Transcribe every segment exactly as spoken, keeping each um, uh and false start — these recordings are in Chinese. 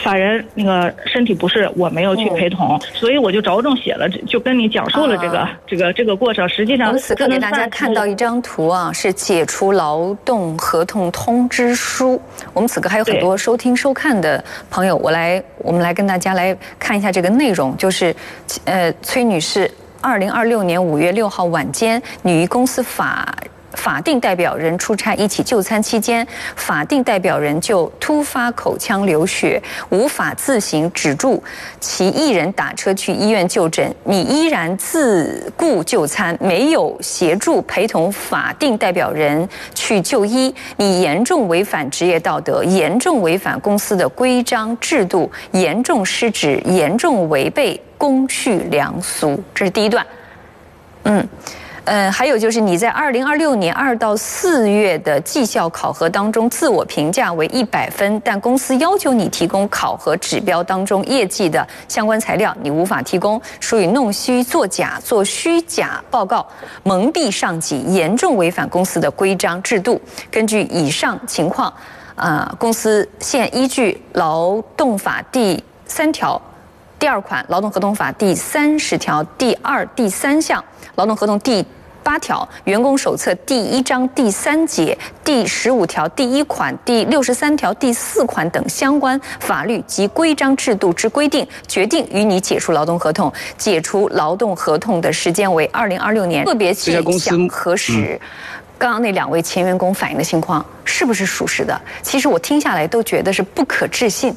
法人那个身体不适，我没有去陪同，所以我就着重写了，就跟你讲述了这个、啊、这个这个过程。实际上， 我们此刻给大家看到一张图啊，是解除劳动合同通知书。我们此刻还有很多收听收看的朋友，我来我们来跟大家来看一下这个内容，就是呃，崔女士，二零二六年五月六号晚间，你与公司法。法定代表人出差一起就餐期间，法定代表人就突发口腔流血，无法自行止住，其一人打车去医院就诊，你依然自顾就餐，没有协助陪同法定代表人去就医，你严重违反职业道德，严重违反公司的规章制度，严重失职，严重违背公序良俗。这是第一段。嗯。呃，还有就是你在二零二六年二到四月的绩效考核当中，自我评价为一百分，但公司要求你提供考核指标当中业绩的相关材料，你无法提供，属于弄虚作假、做虚假报告，蒙蔽上级，严重违反公司的规章制度。根据以上情况，啊、呃，公司现依据劳动法第三条。第二款劳动合同法第三十条第二、第三项，劳动合同第八条员工手册第一章第三节、第十五条第一款、第六十三条第四款等相关法律及规章制度之规定，决定与你解除劳动合同。解除劳动合同的时间为二零二六年。特别想核实。刚刚那两位前员工反映的情况是不是属实的？其实我听下来都觉得是不可置信。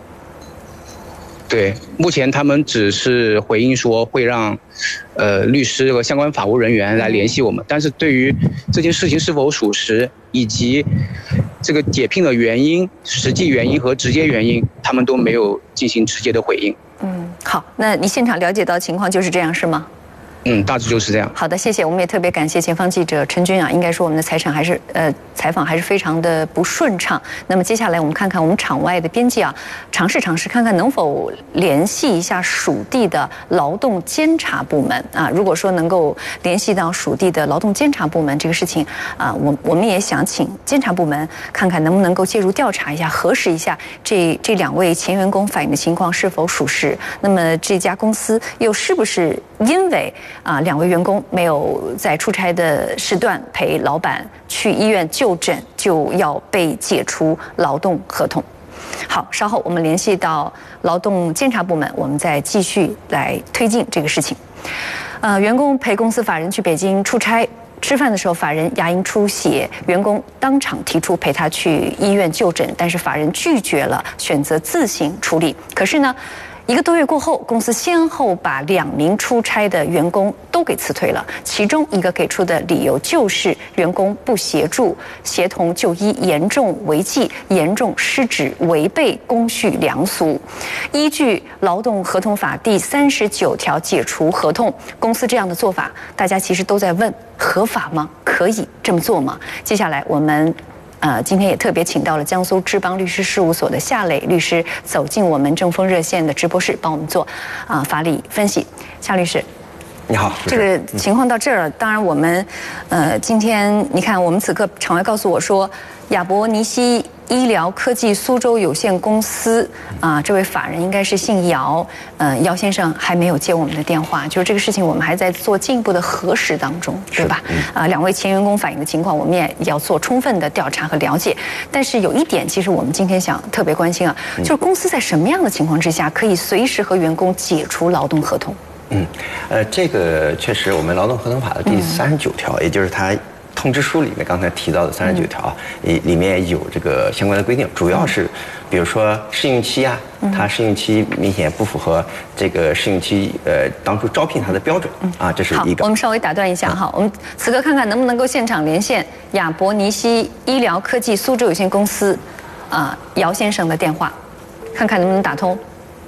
对，目前他们只是回应说会让，呃，律师和相关法务人员来联系我们，但是对于这件事情是否属实，以及这个解聘的原因、实际原因和直接原因，他们都没有进行直接的回应。 嗯，好，那你现场了解到情况就是这样是吗？ 嗯，大致就是这样。 好的，谢谢。我们也特别感谢前方记者陈军啊，应该说我们的采访还是呃采访还是非常的不顺畅。那么接下来我们看看我们场外的编辑啊，尝试尝试看看能否联系一下属地的劳动监察部门啊。如果说能够联系到属地的劳动监察部门这个事情啊，我我们也想请监察部门看看能不能够介入调查一下，核实一下这这两位前员工反映的情况是否属实。那么这家公司又是不是因为啊，两位员工没有在出差的时段陪老板去医院就诊，就要被解除劳动合同。好，稍后我们联系到劳动监察部门，我们再继续来推进这个事情。呃，员工陪公司法人去北京出差。吃饭的时候，法人牙龈出血，员工当场提出陪他去医院就诊，但是法人拒绝了，选择自行处理。可是呢，一个多月过后，公司先后把两名出差的员工都给辞退了，其中一个给出的理由就是员工不协助、协同就医，严重违纪、严重失职，违背公序良俗。依据劳动合同法第三十九条解除合同，公司这样的做法，大家其实都在问：合法吗？可以这么做吗？接下来我们。呃，今天也特别请到了江苏志邦律师事务所的夏磊律师走进我们正风热线的直播室，帮我们做啊、呃、法理分析。夏律师， 你好。 这个情况到这儿了，当然我们呃今天你看，我们此刻场外告诉我说，亚博尼西医疗科技苏州有限公司啊、呃，这位法人应该是姓姚，呃，姚先生还没有接我们的电话，就是这个事情我们还在做进一步的核实当中，对吧？啊、呃，两位前员工反映的情况，我们也要做充分的调查和了解。但是有一点，其实我们今天想特别关心啊，就是公司在什么样的情况之下可以随时和员工解除劳动合同？ 嗯，呃，这个确实，我们劳动合同法的第三十九条，嗯、也就是它。通知书里面刚才提到的三十九条，里里面有这个相关的规定，主要是，比如说试用期啊，它试用期明显不符合这个试用期呃当初招聘它的标准啊，这是一个。 好，我们稍微打断一下哈，我们此刻看看能不能够现场连线亚博尼西医疗科技苏州有限公司啊姚先生的电话，看看能不能打通。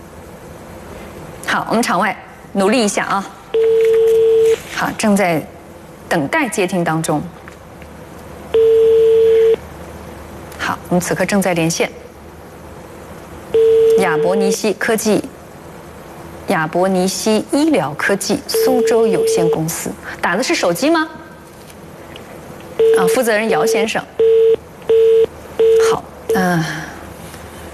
好，我们场外努力一下啊。好，正在等待接听当中。好，我们此刻正在连线亚博尼西科技、亚博尼西医疗科技苏州有限公司。打的是手机吗？啊，负责人姚先生。